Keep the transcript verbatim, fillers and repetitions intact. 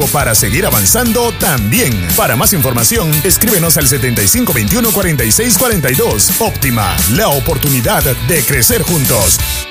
para seguir avanzando también. Para más información, escríbenos al setenta y cinco veintiuno cuarenta y seis cuarenta y dos. Óptima, la oportunidad de crecer juntos.